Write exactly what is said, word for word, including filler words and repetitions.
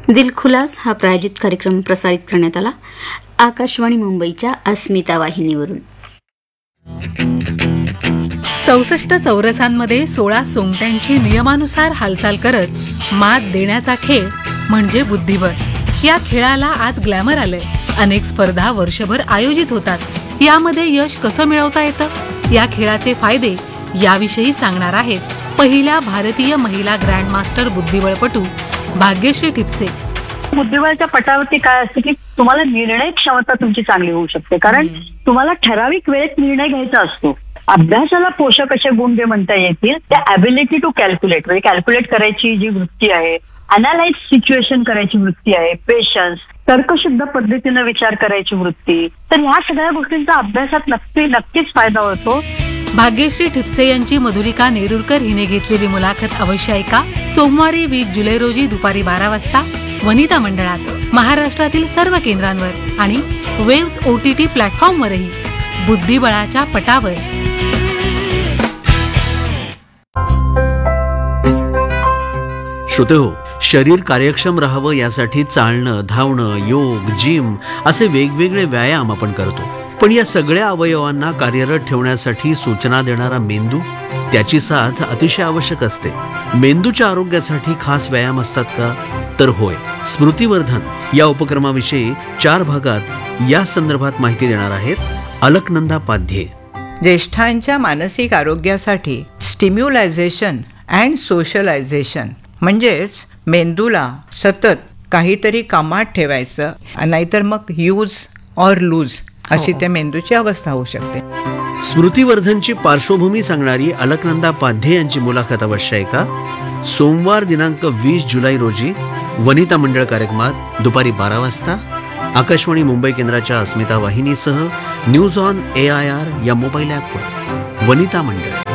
दिलखुलास हा प्रायोजित कार्यक्रम प्रसारित करण्यात आला आकाशवाणी मुंबईच्या अस्मिता वाहिनीवरून. चौसष्ट चौरसांमध्ये सोळा सोंगट्यांची नियमानुसार हालचाल करत मात देण्याचा खेळ म्हणजे बुद्धिबळ. या खेळाला आज ग्लॅमर आलंय. अनेक स्पर्धा वर्षभर आयोजित होतात. यामध्ये यश कसं मिळवता येतं, या खेळाचे फायदे याविषयी सांगणार आहेत पहिल्या भारतीय महिला ग्रँडमास्टर बुद्धिबळपटू भाग्यश्री ठिपसे. बुद्धिबळाच्या पटावरती काय असतं की तुम्हाला निर्णय क्षमता तुमची चांगली होऊ शकते, कारण तुम्हाला ठराविक वेळेत निर्णय घ्यायचा असतो. अभ्यासाला पोषक असे गुण जे म्हणता येतील त्या ॲबिलिटी टू कॅल्क्युलेट, म्हणजे कॅल्क्युलेट करायची जी वृत्ती आहे, अनालाइज सिच्युएशन करायची वृत्ती आहे, पेशन्स, तर्कशुद्ध पद्धतीनं विचार करायची वृत्ती, तर ह्या सगळ्या गोष्टींचा अभ्यासात नक्की नक्कीच फायदा होतो. भाग्यश्री ठिपसे यांची मधुलिका नेरुरकर हिने घेतलेली मुलाखत अवश्य ऐका. सोमवारी वीस जुलै रोजी दुपारी बारा वाजता वनिता मंडळात, महाराष्ट्रातील सर्व केंद्रांवर आणि वेव्स ओटीटी प्लॅटफॉर्मवरही. बुद्धिबळाच्या पटावर. श्रोतेहो, शरीर कार्यक्षम राहावं यासाठी चालणं, धावणं, योग, जिम असे वेगवेगळे व्यायाम आपण करतो. पण या सगळ्या अवयवांना कार्यरत ठेवण्यासाठी सूचना देणारा मेंदू, त्याची साथ अतिशय आवश्यक असते. मेंदूच्या आरोग्यासाठी खास व्यायाम असतात का? तर होय. स्मृतिवर्धन या उपक्रमाविषयी चार भागात या संदर्भात माहिती देणार आहेत अलकनंदा पाध्ये. ज्येष्ठांच्या मानसिक आरोग्यासाठी स्टिम्युलायझेशन अँड सोशलायझेशन म्हणजेच मेंदूला सतत काहीतरी कामात ठेवायचं, नाहीतर मग यूज ऑर लूज अशी त्या मेंदूची अवस्था होऊ शकते. स्मृतिवर्धनची पार्श्वभूमी सांगणारी अलकनंदा पाध्ये यांची मुलाखत अवश्य ऐका. सोमवार दिनांक वीस जुलै रोजी वनिता मंडळ कार्यक्रमात दुपारी बारा वाजता आकाशवाणी मुंबई केंद्राच्या अस्मिता वाहिनीसह news on A I R या मोबाईल ॲपवर. वनिता मंडळ.